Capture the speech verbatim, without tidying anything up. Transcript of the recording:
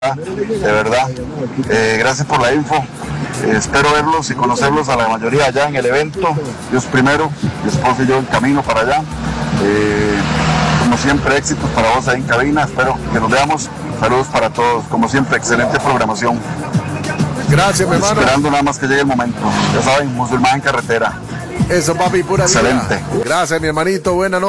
de verdad. Eh, gracias por la info. Eh, espero verlos y conocerlos a la mayoría allá en el evento. Dios primero, mi esposo y yo en camino para allá. Eh, como siempre, éxitos para vos ahí en cabina. Espero que nos veamos. Saludos para todos. Como siempre, excelente programación. Gracias, mi hermano. Esperando nada más que llegue el momento. Ya saben, musulmán en carretera. Eso, papi, pura vida. Excelente. Gracias, mi hermanito. Buena noche.